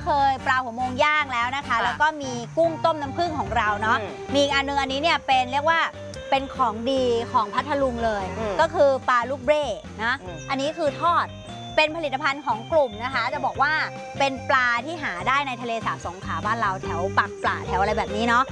เคยปลาหัวโมงย่างแล้วนะคะแล้วก็มีกุ้งต้มน้ำผึ้งของเราเนาะมีอีกอันนึงอันนี้เนี่ยเป็นเรียกว่าเป็นของดีของพัทลุงเลยก็คือปลาลูกเบ้นะอันนี้คือทอดเป็นผลิตภัณฑ์ของกลุ่มนะคะจะบอกว่าเป็นปลาที่หาได้ในทะเลสาบสงขลาบ้านเราแถวปากปลาแถวอะไรแบบนี้เนาะ